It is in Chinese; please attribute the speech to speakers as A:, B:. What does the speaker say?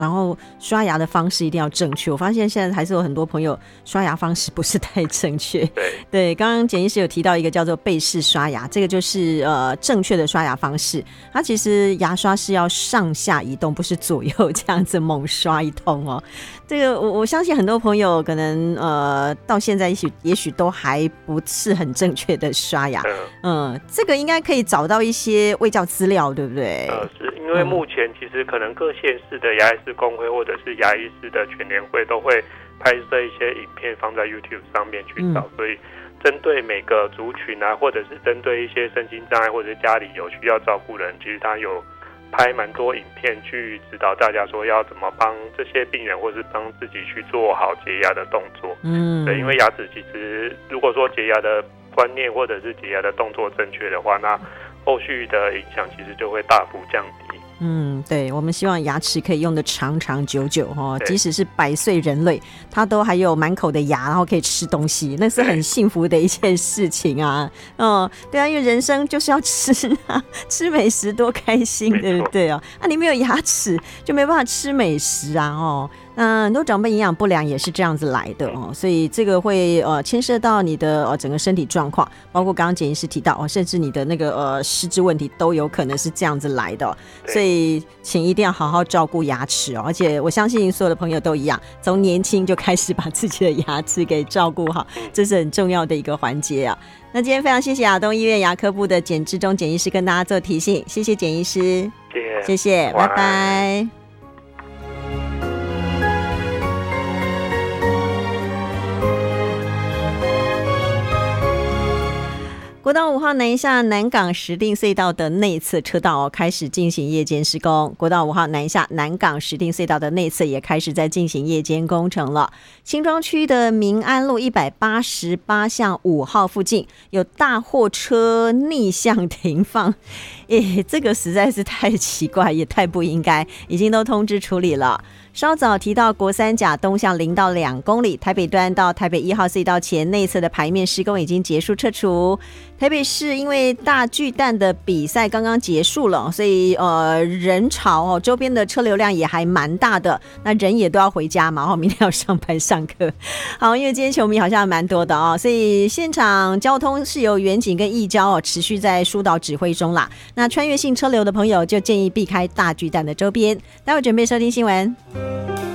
A: 然后刷牙的方式一定要正确。我发现现在还是有很多朋友刷牙方式不是太正确。对，刚刚简医师有提到一个叫做背式刷牙，这个就是正确的刷牙方式。它其实牙刷是要上下移动，不是左右这样子猛刷一通哦。这个我相信很多朋友可能到现在也许都还不是很正确的刷牙。这个应该可以找到一些卫教资料，对不对？
B: 是因为目前其实可能各县市的牙医师公会或者是牙医师的全联会都会拍摄一些影片放在 YouTube 上面去找，所以针对每个族群啊，或者是针对一些身心障碍或者是家里有需要照顾人，其实他有拍蛮多影片去指导大家说要怎么帮这些病人或是帮自己去做好洁牙的动作。对，因为牙齿其实如果说洁牙的观念或者是洁牙的动作正确的话，那后续的影响其实就会大幅降低。
A: 对，我们希望牙齿可以用得长长久久哦，即使是100岁人类，他都还有满口的牙，然后可以吃东西，那是很幸福的一件事情啊。对啊，因为人生就是要吃啊，吃美食多开心，对不对啊？你没有牙齿就没办法吃美食啊。那很多长辈营养不良也是这样子来的哦，所以这个会牵涉到你的整个身体状况，包括刚刚简医师提到甚至你的那个失智问题都有可能是这样子来的所以请一定要好好照顾牙齿而且我相信所有的朋友都一样，从年轻就开始把自己的牙齿给照顾好，这是很重要的一个环节啊。那今天非常谢谢亚东医院牙科部的简志忠简医师跟大家做提醒，谢谢简医师，谢谢，拜拜。国道5号南下南港石碇隧道的内侧车道开始进行夜间施工，国道5号南下南港石碇隧道的内侧也开始在进行夜间工程了。新庄区的民安路188巷5号附近有大货车逆向停放，这个实在是太奇怪，也太不应该，已经都通知处理了。稍早提到国三甲东向0到2公里，台北端到台北1号隧道前内侧的排面施工已经结束撤除。台北市因为大巨蛋的比赛刚刚结束了，所以人潮周边的车流量也还蛮大的，那人也都要回家嘛，明天要上班上课。好，因为今天球迷好像蛮多的所以现场交通是由远警跟义交持续在疏导指挥中啦。那穿越性车流的朋友就建议避开大巨蛋的周边。待会准备收听新闻。